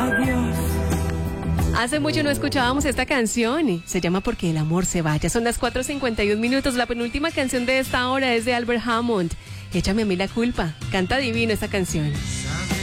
Adiós. Hace mucho no escuchábamos esta canción. Se llama Porque el amor se vaya. Son las 4:51. La penúltima canción de esta hora es de Albert Hammond. Échame a mí la culpa. Canta divino esta canción.